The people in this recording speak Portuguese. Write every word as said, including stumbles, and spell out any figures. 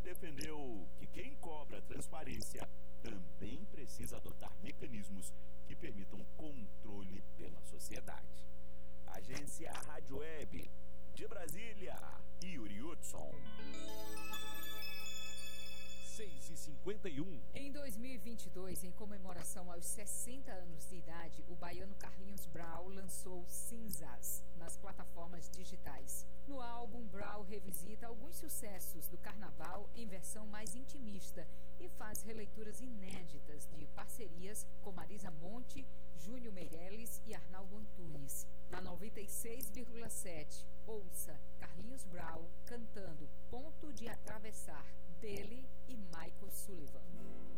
defendeu que quem cobra transparência também precisa adotar mecanismos que permitam controle pela sociedade. Agência Rádio Web de Brasília, Yuri Hudson. seis e cinquenta e um. Em dois mil e vinte e dois, em comemoração aos sessenta anos de idade, o baiano Carlinhos Brau lançou Cinzas nas plataformas digitais. No álbum, Brau revisita alguns sucessos do carnaval em versão mais intimista e faz releituras inéditas de parcerias com Marisa Monte, Júnior Meirelles e Arnaldo Antunes. Na noventa e seis vírgula sete, ouça Carlinhos Brau cantando Ponto de Atravessar, dele e Michael Sullivan.